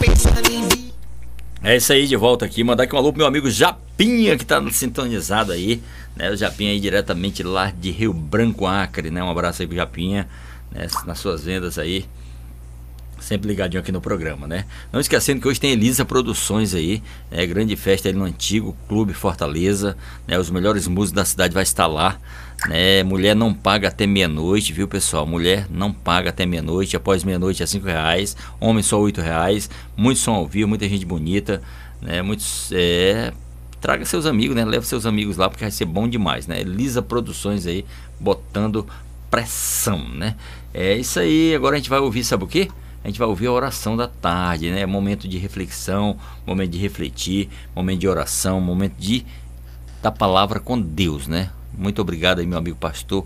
pensando em mim. É isso aí, de volta aqui. Mandar aqui um alô pro meu amigo Japinha, que tá sintonizado aí, né? O Japinha aí diretamente lá de Rio Branco, Acre, né? Um abraço aí pro Japinha, né? Nas suas vendas aí. Sempre ligadinho aqui no programa, né? Não esquecendo que hoje tem Elisa Produções aí, grande festa aí no antigo Clube Fortaleza, né? Os melhores músicos da cidade vai estar lá, né? Mulher não paga até meia-noite, viu, pessoal? Mulher não paga até meia-noite, após meia-noite é R$5, homem só R$8, muito som ao vivo, muita gente bonita, né? Muitos, traga seus amigos, né? Leva seus amigos lá porque vai ser bom demais, né? Elisa Produções aí, botando pressão, né? É isso aí, agora a gente vai ouvir, sabe o quê? A gente vai ouvir a oração da tarde, né? Momento de reflexão, momento de refletir, momento de oração, momento da palavra com Deus, né? Muito obrigado aí, meu amigo pastor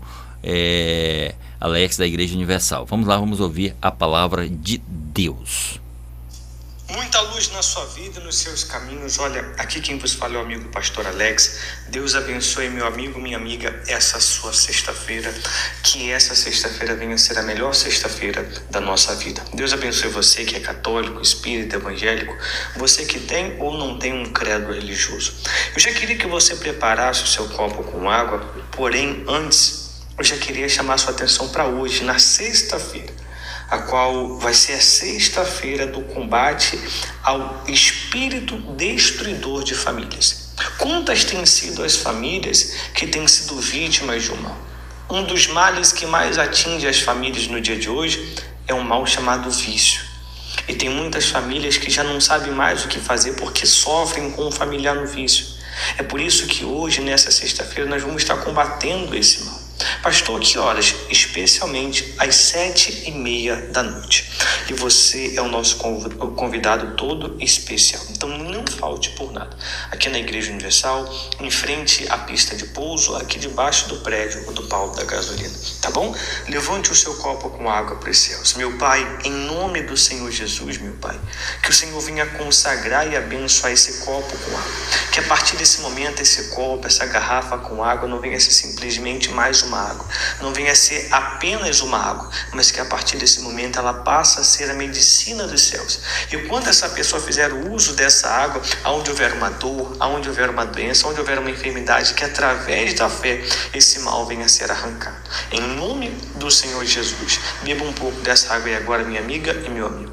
Alex da Igreja Universal. Vamos lá, vamos ouvir a palavra de Deus. Muita luz na sua vida e nos seus caminhos. Olha, aqui quem vos fala é o amigo pastor Alex. Deus abençoe, meu amigo, minha amiga, essa sua sexta-feira. Que essa sexta-feira venha a ser a melhor sexta-feira da nossa vida. Deus abençoe você que é católico, espírita, evangélico, você que tem ou não tem um credo religioso. Eu já queria que você preparasse o seu copo com água, porém antes eu já queria chamar sua atenção para hoje, na sexta-feira, a qual vai ser a sexta-feira do combate ao espírito destruidor de famílias. Quantas têm sido as famílias que têm sido vítimas de um mal? Um dos males que mais atinge as famílias no dia de hoje é um mal chamado vício. E tem muitas famílias que já não sabem mais o que fazer porque sofrem com um familiar no vício. É por isso que hoje, nessa sexta-feira, nós vamos estar combatendo esse mal. Pastor, que horas? Especialmente às 7h30 da noite. E você é o nosso convidado todo especial. Então não falte por nada. Aqui na Igreja Universal, em frente à pista de pouso, aqui debaixo do prédio do Paulo da Gasolina. Tá bom? Levante o seu copo com água para os céus. Meu Pai, em nome do Senhor Jesus, meu Pai, que o Senhor venha consagrar e abençoar esse copo com água. Que a partir desse momento, esse copo, essa garrafa com água não venha ser simplesmente mais uma água, não venha a ser apenas uma água, mas que a partir desse momento ela passa a ser a medicina dos céus. E quando essa pessoa fizer o uso dessa água, aonde houver uma dor, aonde houver uma doença, aonde houver uma enfermidade, que através da fé esse mal venha a ser arrancado. Em nome do Senhor Jesus, beba um pouco dessa água e agora, minha amiga e meu amigo.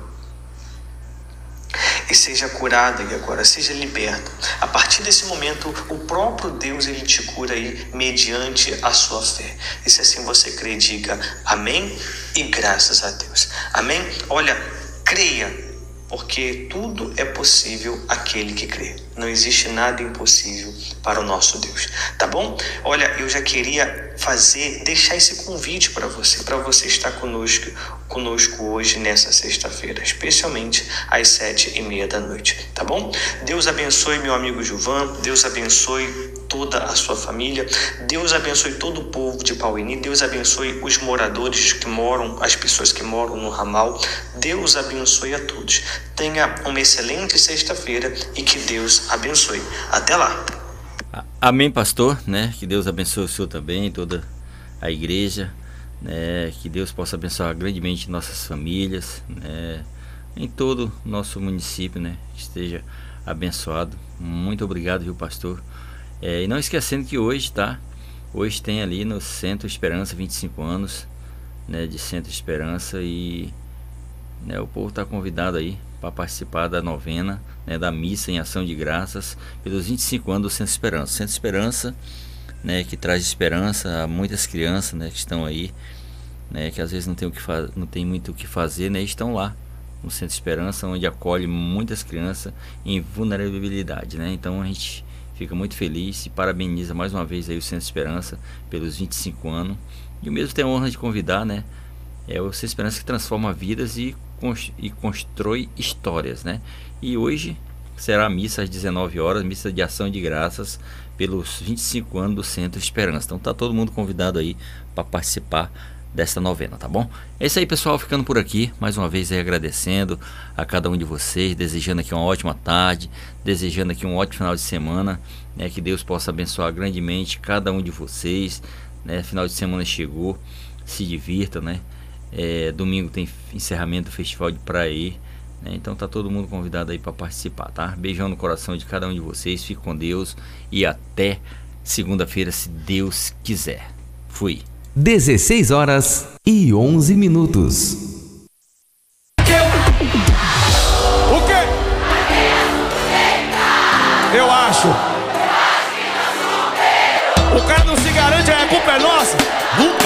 E seja curada e agora seja liberta. A partir desse momento, o próprio Deus ele te cura aí mediante a sua fé. E se assim você crê, diga amém e graças a Deus. Amém? Olha, creia, porque tudo é possível àquele que crê. Não existe nada impossível para o nosso Deus. Tá bom? Olha, eu já queria deixar esse convite para você estar conosco hoje nessa sexta-feira, especialmente às 7h30 da noite, tá bom? Deus abençoe meu amigo Gilvan, Deus abençoe toda a sua família, Deus abençoe todo o povo de Pauini, Deus abençoe os moradores que moram, as pessoas que moram no ramal, Deus abençoe a todos. Tenha uma excelente sexta-feira e que Deus abençoe. Até lá. Amém, pastor, né? Que Deus abençoe o senhor também, toda a igreja, né? Que Deus possa abençoar grandemente nossas famílias, né? Em todo o nosso município, né? Que esteja abençoado. Muito obrigado, viu, pastor? E não esquecendo que hoje, tá? Hoje tem ali no Centro Esperança 25 anos, né? De Centro Esperança e, né, o povo está convidado aí para participar da novena, né, da missa em ação de graças pelos 25 anos do Centro Esperança. Centro Esperança, né, que traz esperança a muitas crianças, né, que estão aí, né, que às vezes não tem muito o que fazer, né, estão lá no Centro Esperança, onde acolhe muitas crianças em vulnerabilidade, né. Então a gente fica muito feliz e parabeniza mais uma vez aí o Centro Esperança pelos 25 anos. E o mesmo tem a honra de convidar, né, o Centro Esperança que transforma vidas e constrói histórias, né? E hoje será a missa às 19 horas, missa de ação de graças pelos 25 anos do Centro Esperança. Então tá todo mundo convidado aí para participar desta novena, tá bom? É isso aí, pessoal, ficando por aqui, mais uma vez aí agradecendo a cada um de vocês, desejando aqui uma ótima tarde, desejando aqui um ótimo final de semana, né? Que Deus possa abençoar grandemente cada um de vocês, né? Final de semana chegou, se divirta, né? Domingo tem encerramento do Festival de Praia, né? Então tá todo mundo convidado aí para participar, tá? Beijão no coração de cada um de vocês, fique com Deus e até segunda-feira, se Deus quiser. Fui. 16h11. O quê? Eu acho. O cara não se garante, a culpa é nossa. Nunca.